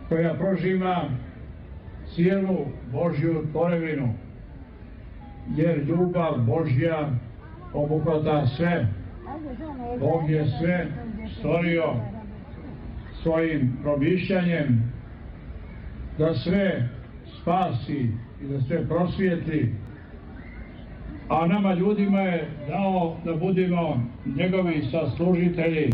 koja prožima cijelu Božju tvorevinu, jer ljubav Božja obuhvata sve. Bog je sve stvorio svojim promišljanjem da sve spasi i da sve prosvijetli, a nama ljudima je dao da budemo njegovi saslužitelji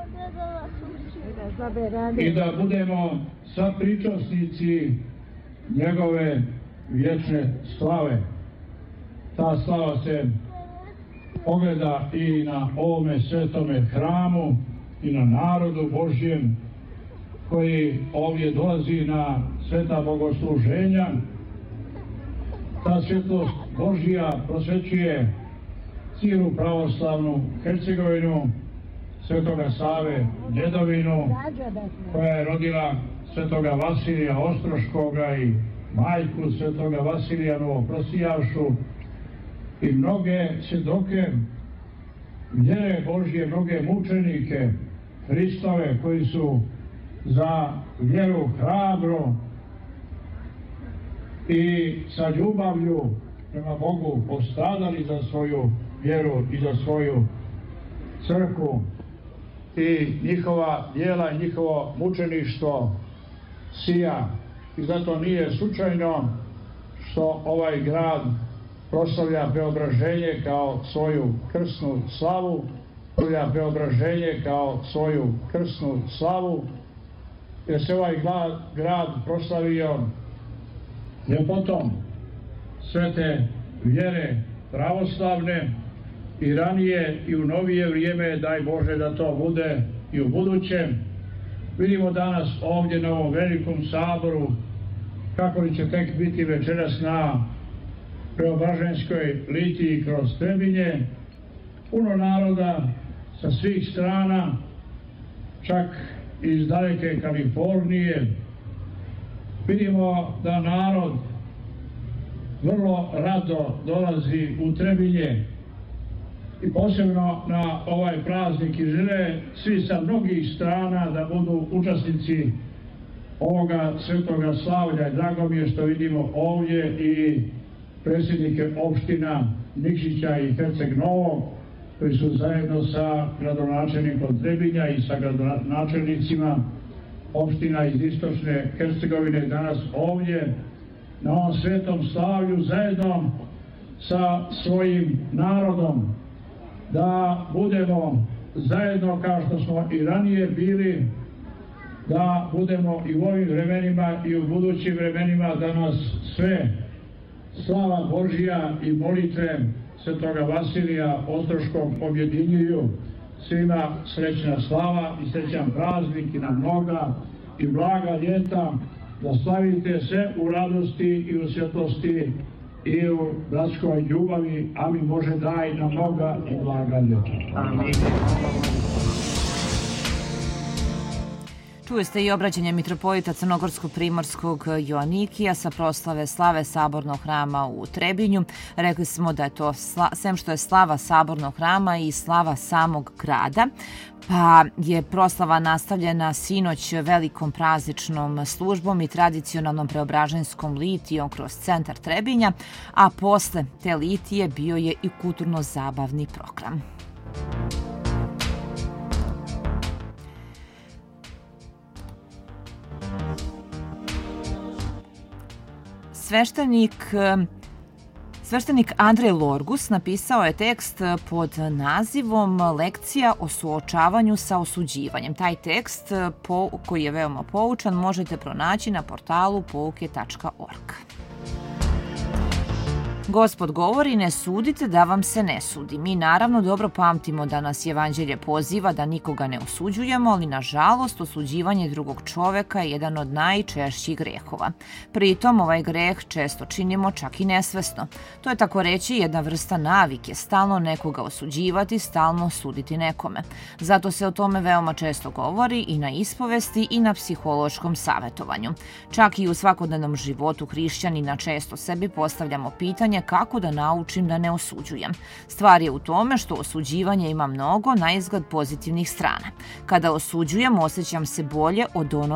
i da budemo sapričasnici njegove vječne slave. Ta slava se ogleda i na ovome svetome hramu i na narodu Božjem koji ovdje dolazi na sveta bogosluženja. Ta svjetlost Božja prosvećuje cijelu pravoslavnu Hercegovinu, svetoga Save djedovinu, koja je rodila svetoga Vasilija Ostroškoga i majku svetoga Vasilija Novoprosijavšu i mnoge svjedoke vjere Božje, mnoge mučenike Hristove koji su za vjeru hrabro i sa ljubavlju prema Bogu postradali za svoju vjeru i za svoju crkvu. I njihova djela i njihovo mučeništvo sija. I zato nije slučajno što ovaj grad proslavlja Preobraženje kao svoju krsnu slavu, proslavlja Preobraženje kao svoju krsnu slavu, jer se ovaj grad proslavio ljepotom svete vjere pravoslavne i ranije i u novije vrijeme, daj Bože da to bude i u budućem. Vidimo danas ovdje na ovom velikom saboru kako li će tek biti večeras na Preobraženskoj litiji kroz Trebinje, puno naroda sa svih strana, čak iz daleke Kalifornije. Vidimo da narod vrlo rado dolazi u Trebinje i posebno na ovaj praznik i žele svi sa mnogih strana da budu učesnici ovoga svetoga slavlja. Drago mi je što vidimo ovdje i predsjednike opština Nikšića i Herceg Novog, koji su zajedno sa gradonačelnikom Trebinja i sa gradonačelnicima opština iz istočne Hercegovine danas ovdje na ovom svetom slavlju zajedno sa svojim narodom, da budemo zajedno kao što smo i ranije bili, da budemo i u ovim vremenima i u budućim vremenima, da nas sve slava Božja i molitve svetoga Vasilija Ostroškog objedinjuju. Svima srećna slava i srećan praznik i na mnoga i blaga ljeta, da slavite se u radosti i u svjetlosti i u bratskoj ljubavi. Amin. Bože, daj nam mnoga i blaga ljeta. Amin. Čuli ste i obraćanje mitropolita Crnogorsko-primorskog Joanikija sa proslave slave Sabornog hrama u Trebinju. Rekli smo da je to, sem što je slava Sabornog hrama, i slava samog grada, pa je proslava nastavljena sinoć velikom prazničnom službom i tradicionalnom preobraženskom litijom kroz centar Trebinja, a posle te litije bio je i kulturno-zabavni program. Sveštenik Andrej Lorgus napisao je tekst pod nazivom Lekcija o suočavanju sa osuđivanjem. Taj tekst, koji je veoma poučan, možete pronaći na portalu pouke.org. Gospod govori, ne sudite da vam se ne sudi. Mi naravno dobro pamtimo da nas Evanđelje poziva da nikoga ne osuđujemo, ali nažalost osuđivanje drugog čoveka je jedan od najčešćih grehova. Pritom ovaj greh često činimo čak i nesvesno. To je tako reći jedna vrsta navike, stalno nekoga osuđivati, stalno suditi nekome. Zato se o tome veoma često govori i na ispovesti i na psihološkom savjetovanju. Čak i u svakodnevnom životu hrišćanina često sebi postavljamo pitanje kako da naučim da ne osuđujem. Stvar je u tome što osuđivanje ima mnogo naizgled pozitivnih strana. Kada osuđujem, osjećam se bolje od onog